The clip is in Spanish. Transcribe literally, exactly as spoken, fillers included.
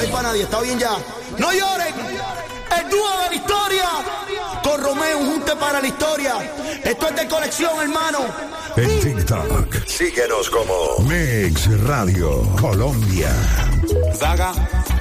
hay para nadie, está bien ya. No lloren, el dúo de la historia, con Romeo, un junte para la historia. Esto es de colección, hermano. En TikTok, síguenos como Mix Radio Colombia. Zaga.